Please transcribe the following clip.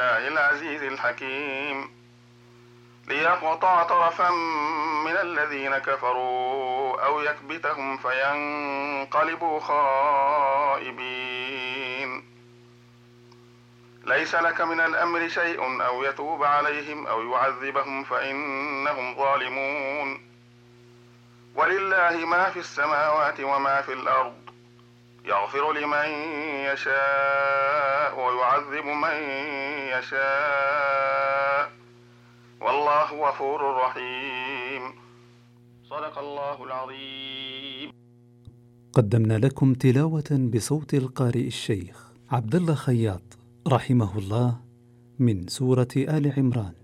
الله العزيز الحكيم ليقطع طرفا من الذين كفروا أو يكبتهم فينقلبوا خائبين. ليس لك من الأمر شيء أو يتوب عليهم أو يعذبهم فإنهم ظالمون. ولله ما في السماوات وما في الأرض يغفر لمن يشاء ويعذب من يشاء والله غفور رحيم. صدق الله العظيم. قدمنا لكم تلاوة بصوت القارئ الشيخ عبد الله خياط رحمه الله من سورة آل عمران.